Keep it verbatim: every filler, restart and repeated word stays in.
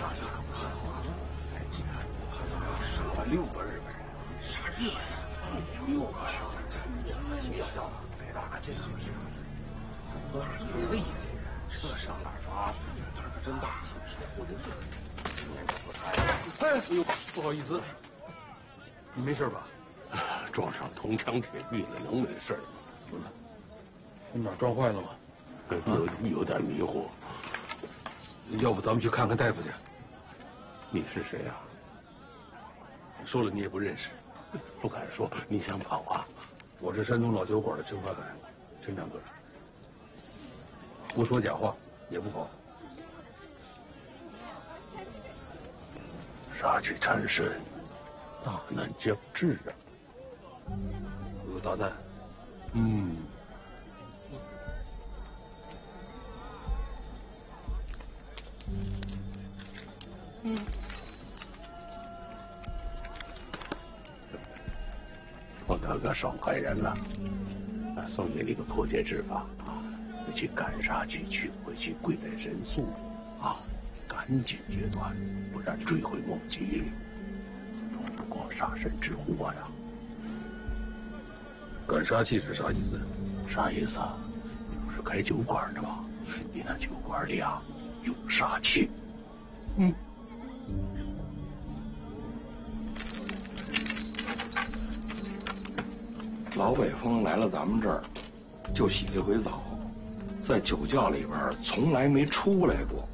大家可不看话。杀了六个日本人，杀日本人，六个呀！这要要北大这是不是？可以，这上哪儿抓？胆可真大。念着不太。哎呦，不好意思，你没事吧？ 撞上铜墙铁壁了，能没事吗？ 你哪撞坏了吗？ 有有点迷糊。 要不咱们去看看大夫去？ 你是谁啊？ 说了你也不认识， 不敢说。你想跑啊？ 我是山东老酒馆的陈发改，陈掌柜。不说假话，也不跑。 杀气缠身，大难将至啊！ 有大难。 嗯。嗯。我得个爽快人了，送给你个破解之法啊！回去赶杀气去，回去跪在人宿里啊，赶紧决断，不然追悔莫及。躲不过杀身之祸呀！ 赶杀气是啥意思？ 啥意思啊？你不是开酒馆的吗？你那酒馆里啊有杀气。嗯。 老北风来了咱们这儿，就洗了回澡，在酒窖里边从来没出来过。